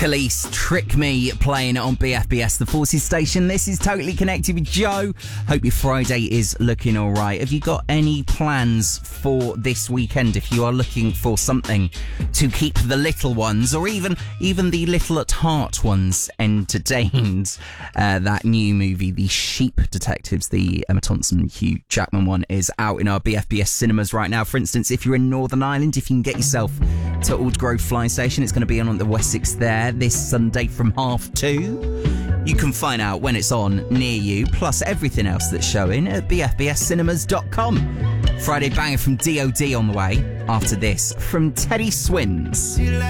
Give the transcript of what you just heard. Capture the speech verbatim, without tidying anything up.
Khalees, Trick Me, playing on B F B S, the Forces station. This is Totally Connected with Joe. Hope your Friday is looking all right. Have you got any plans for this weekend if you are looking for something to keep the little ones, or even even the little at heart ones, entertained? Uh, that new movie, The Sheep Detectives, the Emma Thompson, Hugh Jackman one, is out in our B F B S cinemas right now. For instance, if you're in Northern Ireland, if you can get yourself to Aldgrove Flying Station, it's going to be on at the Wessex there this Sunday from half two. You can find out when it's on near you, plus everything else that's showing at b f b s cinemas dot com. Friday banger from D O D on the way. After this, from Teddy Swims.